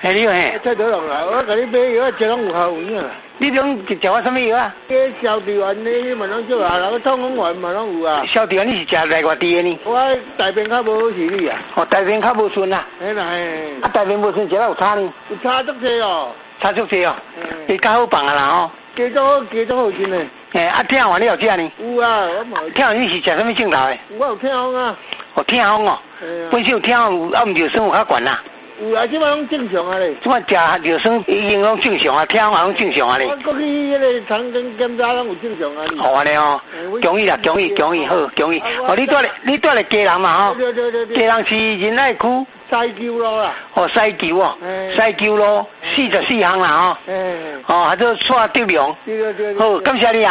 嘿，你嘿。 菜刀龙啦，我甲你买药食拢有效用啊。 你拢食我什么药啊？ 消除丸呢，你嘛拢少啊，然后痛风丸嘛拢有啊。 消除丸你是食来偌低的呢？ 我大便较无好视力啊。 哦，大便较无顺啊。 嘿啦嘿。 啊，大便无顺食了有差呢？ 有差足济哦。 差足济哦。你较好放啊啦吼。 加足好，加足好真诶。 嘿，啊，痛完你有食呢？ 有啊，我嘛。 痛完你是食什么镜头的？ 我有痛风啊。 哦，痛风哦。本身有痛风，啊，毋就酸有较悬啦。 有啊，即摆拢正常啊咧。 即摆食药酸已经拢正常啊，痛风也拢正常啊咧。 我过去迄个肠镜检查拢有正常啊。 哦，安尼哦，恭喜啦，恭喜好，恭喜。哦，你住咧家人嘛吼？ 对。 家人是仁爱区西九路啦。 哦，西九哦，西九路44巷啦吼。哦，还做刷德良。 对。 好，感谢你啊。